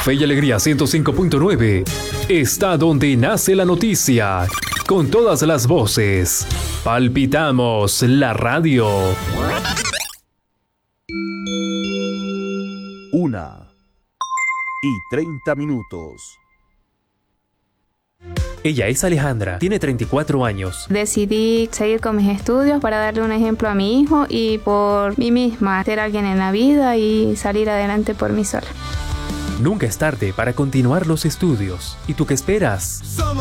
Fe y Alegría 105.9 está donde nace la noticia, con todas las voces. Palpitamos la radio. 1:30. Ella es Alejandra, tiene 34 años. Decidí seguir con mis estudios para darle un ejemplo a mi hijo y por mí misma, ser alguien en la vida y salir adelante por mí sola. Nunca es tarde para continuar los estudios. ¿Y tú qué esperas?